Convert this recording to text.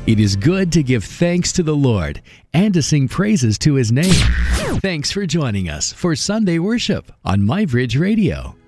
It is good to give thanks to the Lord and to sing praises to His name. Thanks for joining us for Sunday Worship on MyBridge Radio.